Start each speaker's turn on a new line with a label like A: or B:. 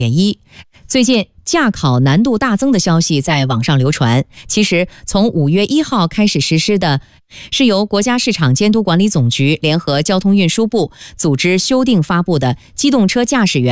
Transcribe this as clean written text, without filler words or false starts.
A: 1。最近驾考难度大增的消息在网上流传。其实，从5月1号开始实施的，是由国家市场监督管理总局联合交通运输部组织修订发布的《机动车驾驶员